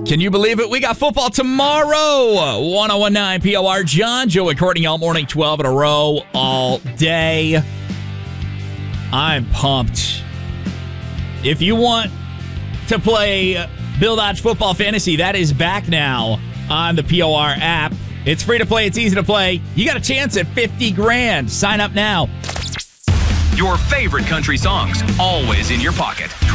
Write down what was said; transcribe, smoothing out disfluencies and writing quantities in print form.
Can you believe it? We got football tomorrow. 1019 POR. John, Joe, and Courtney all morning, 12 in a row, all day. I'm pumped. If you want to play Bill Dodge Football Fantasy, that is back now on the POR app. It's free to play. It's easy to play. You got a chance at $50,000. Sign up now. Your favorite country songs, always in your pocket.